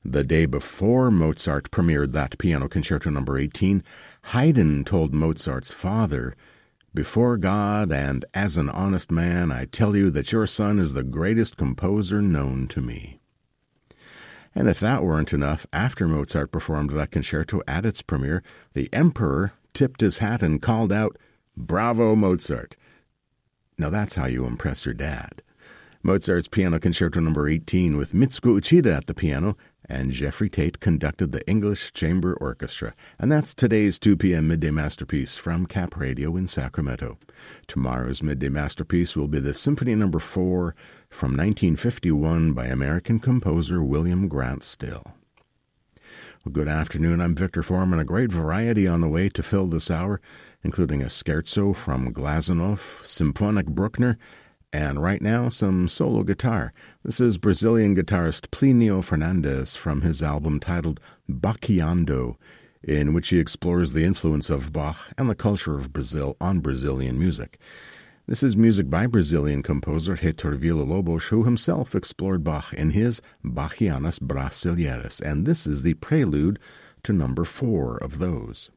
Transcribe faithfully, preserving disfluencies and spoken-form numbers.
The day before Mozart premiered that Piano Concerto number eighteen, Haydn told Mozart's father, "Before God and as an honest man, I tell you that your son is the greatest composer known to me." And if that weren't enough, after Mozart performed that concerto at its premiere, the emperor tipped his hat and called out, "Bravo, Mozart." Now that's how you impress your dad. Mozart's Piano Concerto number eighteen with Mitsuko Uchida at the piano, and Jeffrey Tate conducted the English Chamber Orchestra. And that's today's two p.m. Midday Masterpiece from Cap Radio in Sacramento. Tomorrow's Midday Masterpiece will be the Symphony number four from nineteen fifty-one by American composer William Grant Still. Well, good afternoon. I'm Victor Foreman. A great variety on the way to fill this hour, including a scherzo from Glazunov, Symphonic Bruckner, and right now, some solo guitar. This is Brazilian guitarist Plinio Fernandes from his album titled Bachiando, in which he explores the influence of Bach and the culture of Brazil on Brazilian music. This is music by Brazilian composer Heitor Villa-Lobos, who himself explored Bach in his Bachianas Brasileiras, and this is the prelude to number four of those.